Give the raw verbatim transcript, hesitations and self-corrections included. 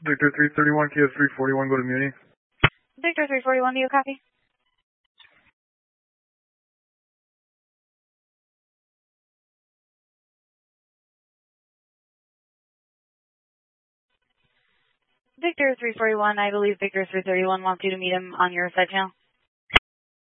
Victor three thirty-one, K O three forty-one, go to Muni. Victor three forty-one, do you copy? Victor three forty-one, I believe Victor three thirty-one wants you to meet him on your side channel.